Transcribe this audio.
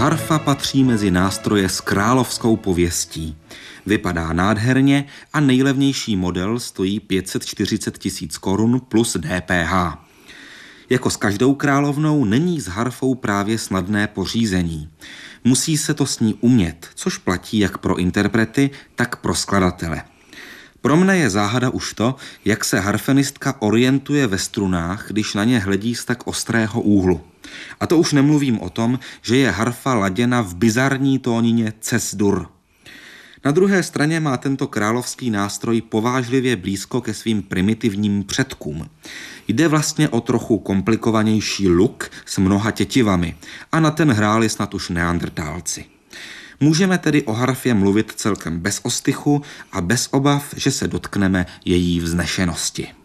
Harfa patří mezi nástroje s královskou pověstí. Vypadá nádherně a nejlevnější model stojí 540 000 korun plus DPH. Jako s každou královnou není s harfou právě snadné pořízení. Musí se to s ní umět, což platí jak pro interprety, tak pro skladatele. Pro mne je záhada už to, jak se harfenistka orientuje ve strunách, když na ně hledí z tak ostrého úhlu. A to už nemluvím o tom, že je harfa laděna v bizarní tónině Ces-dur. Na druhé straně má tento královský nástroj povážlivě blízko ke svým primitivním předkům. Jde vlastně o trochu komplikovanější luk s mnoha tětivami a na ten hráli snad už neandrtálci. Můžeme tedy o harfě mluvit celkem bez ostychu a bez obav, že se dotkneme její vznešenosti.